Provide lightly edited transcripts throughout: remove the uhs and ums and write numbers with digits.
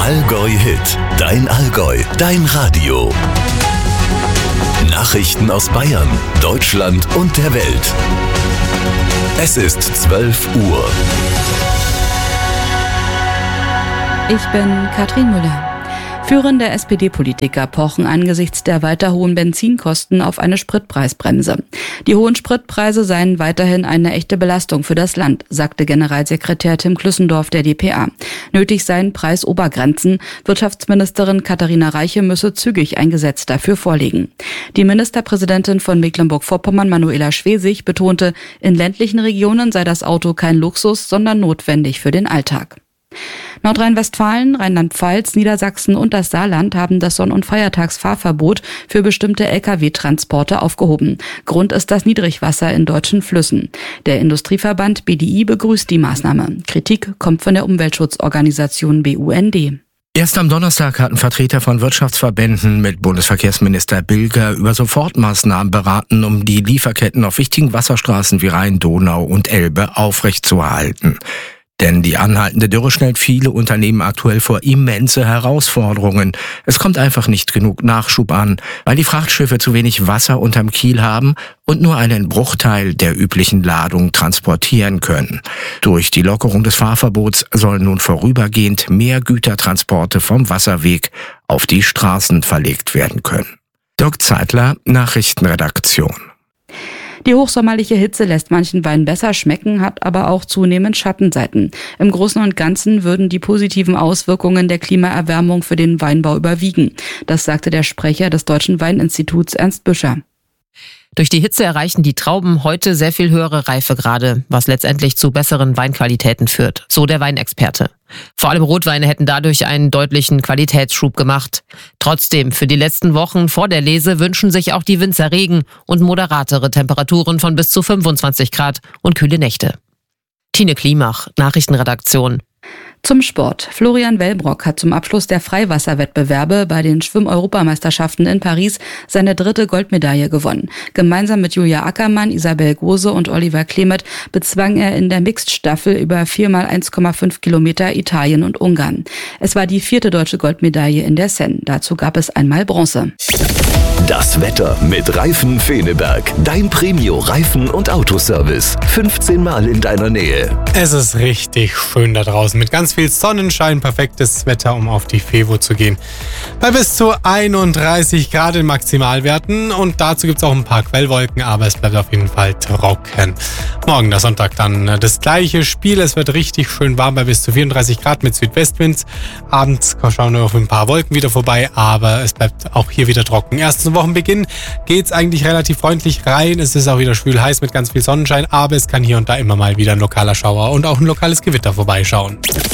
Allgäu Hit, dein Allgäu, dein Radio. Nachrichten aus Bayern, Deutschland und der Welt. Es ist 12 Uhr. Ich bin Katrin Müller. Führende SPD-Politiker pochen angesichts der weiter hohen Benzinkosten auf eine Spritpreisbremse. Die hohen Spritpreise seien weiterhin eine echte Belastung für das Land, sagte Generalsekretär Tim Klüssendorf der dpa. Nötig seien Preisobergrenzen. Wirtschaftsministerin Katharina Reiche müsse zügig ein Gesetz dafür vorlegen. Die Ministerpräsidentin von Mecklenburg-Vorpommern, Manuela Schwesig, betonte, in ländlichen Regionen sei das Auto kein Luxus, sondern notwendig für den Alltag. Nordrhein-Westfalen, Rheinland-Pfalz, Niedersachsen und das Saarland haben das Sonn- und Feiertagsfahrverbot für bestimmte Lkw-Transporte aufgehoben. Grund ist das Niedrigwasser in deutschen Flüssen. Der Industrieverband BDI begrüßt die Maßnahme. Kritik kommt von der Umweltschutzorganisation BUND. Erst am Donnerstag hatten Vertreter von Wirtschaftsverbänden mit Bundesverkehrsminister Bilger über Sofortmaßnahmen beraten, um die Lieferketten auf wichtigen Wasserstraßen wie Rhein, Donau und Elbe aufrechtzuerhalten. Denn die anhaltende Dürre stellt viele Unternehmen aktuell vor immense Herausforderungen. Es kommt einfach nicht genug Nachschub an, weil die Frachtschiffe zu wenig Wasser unterm Kiel haben und nur einen Bruchteil der üblichen Ladung transportieren können. Durch die Lockerung des Fahrverbots sollen nun vorübergehend mehr Gütertransporte vom Wasserweg auf die Straßen verlegt werden können. Dirk Zeitler, Nachrichtenredaktion. Die hochsommerliche Hitze lässt manchen Wein besser schmecken, hat aber auch zunehmend Schattenseiten. Im Großen und Ganzen würden die positiven Auswirkungen der Klimaerwärmung für den Weinbau überwiegen. Das sagte der Sprecher des Deutschen Weininstituts Ernst Büscher. Durch die Hitze erreichen die Trauben heute sehr viel höhere Reifegrade, was letztendlich zu besseren Weinqualitäten führt, so der Weinexperte. Vor allem Rotweine hätten dadurch einen deutlichen Qualitätsschub gemacht. Trotzdem, für die letzten Wochen vor der Lese wünschen sich auch die Winzer Regen und moderatere Temperaturen von bis zu 25 Grad und kühle Nächte. Tine Klimach, Nachrichtenredaktion. Zum Sport. Florian Wellbrock hat zum Abschluss der Freiwasserwettbewerbe bei den Schwimm-Europameisterschaften in Paris seine 3. Goldmedaille gewonnen. Gemeinsam mit Julia Ackermann, Isabel Gose und Oliver Klemet bezwang er in der Mixed-Staffel über 4x1,5 Kilometer Italien und Ungarn. Es war die 4. deutsche Goldmedaille in der Seine. Dazu gab es einmal Bronze. Das Wetter mit Reifen Feneberg. Dein Premio-Reifen- und Autoservice. 15 Mal in deiner Nähe. Es ist richtig schön da draußen mit ganz viel Sonnenschein. Perfektes Wetter, um auf die Fevo zu gehen. Bei bis zu 31 Grad in Maximalwerten. Und dazu gibt es auch ein paar Quellwolken, aber es bleibt auf jeden Fall trocken. Morgen, der Sonntag, dann das gleiche Spiel. Es wird richtig schön warm bei bis zu 34 Grad mit Südwestwind. Abends schauen wir auf ein paar Wolken wieder vorbei, aber es bleibt auch hier wieder trocken. Erst zum Wochenbeginn geht's eigentlich relativ freundlich rein. Es ist auch wieder schwül heiß mit ganz viel Sonnenschein, aber es kann hier und da immer mal wieder ein lokaler Schauer und auch ein lokales Gewitter vorbeischauen.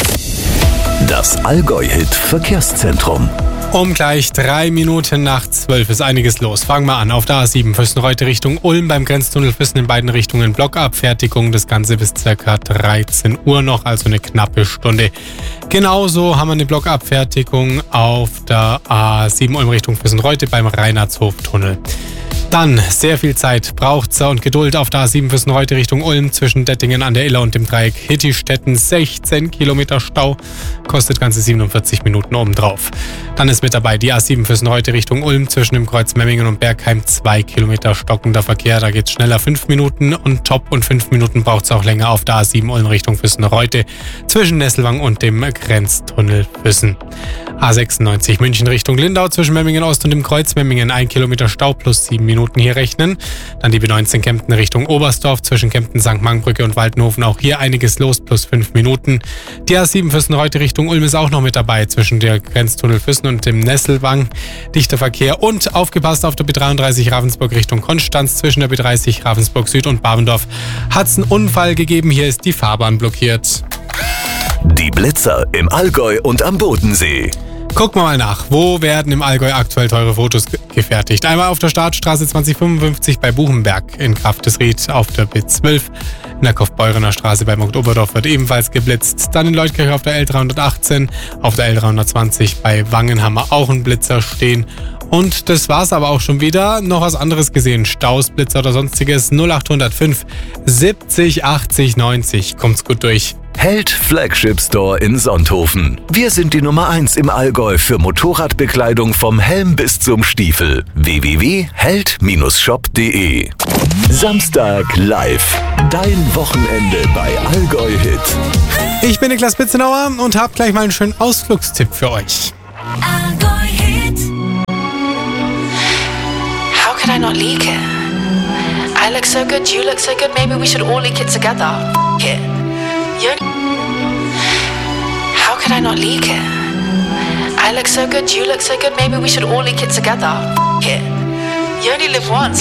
Das Allgäu-Hit Verkehrszentrum. Um gleich 3 Minuten nach 12 ist einiges los. Fangen wir an. Auf der A7 Füssen-Reute Richtung Ulm beim Grenztunnel Füssen in beiden Richtungen Blockabfertigung. Das Ganze bis ca. 13 Uhr noch, also eine knappe Stunde. Genauso haben wir eine Blockabfertigung auf der A7 Ulm Richtung Füssen-Reute beim Reinhardshof-Tunnel. Dann sehr viel Zeit braucht's und Geduld auf der A7 Füssen-Reute Richtung Ulm zwischen Dettingen an der Iller und dem Dreieck Hittistetten. 16 Kilometer Stau, kostet ganze 47 Minuten obendrauf. Dann ist mit dabei die A7 Füssen-Reute Richtung Ulm zwischen dem Kreuz Memmingen und Bergheim. 2 Kilometer stockender Verkehr, da geht's schneller 5 Minuten und top und 5 Minuten braucht's auch länger auf der A7 Ulm Richtung Füssen-Reute zwischen Nesselwang und dem Grenztunnel Füssen. A96 München Richtung Lindau zwischen Memmingen Ost und dem Kreuz Memmingen. 1 Kilometer Stau plus 7 Minuten hier rechnen. Dann die B19 Kempten Richtung Oberstdorf zwischen Kempten, St. Mangenbrücke und Waldenhofen. Auch hier einiges los plus 5 Minuten. Die A7 Füssen-Reute Richtung Ulm ist auch noch mit dabei zwischen der Grenztunnel Füssen und dem Nesselwang. Dichter Verkehr und aufgepasst auf der B33 Ravensburg Richtung Konstanz zwischen der B30 Ravensburg Süd und Bavendorf. Hat's einen Unfall gegeben, hier ist die Fahrbahn blockiert. Die Blitzer im Allgäu und am Bodensee. Gucken wir mal nach, wo werden im Allgäu aktuell teure Fotos gefertigt. Einmal auf der Startstraße 2055 bei Buchenberg in Kraftesried, auf der B12 in der Kaufbeurener Straße bei Oberdorf wird ebenfalls geblitzt. Dann in Leutkirch auf der L318, auf der L320 bei Wangen haben wir auch einen Blitzer stehen. Und das war's aber auch schon wieder. Noch was anderes gesehen. Staus, Blitzer oder sonstiges 0805 70 80 90. Kommt's gut durch. Held Flagship Store in Sonthofen. Wir sind die Nummer 1 im Allgäu für Motorradbekleidung vom Helm bis zum Stiefel. www.held-shop.de. Samstag live. Dein Wochenende bei Allgäu Hit. Ich bin Niklas Bitzenauer und habe gleich mal einen schönen Ausflugstipp für euch. Allgäu Hit. How could I not leak it? I look so good, you look so good, maybe we should all leak it together. It. How could I not leak it? I look so good, you look so good, maybe we should all leak it together. It. You only live once.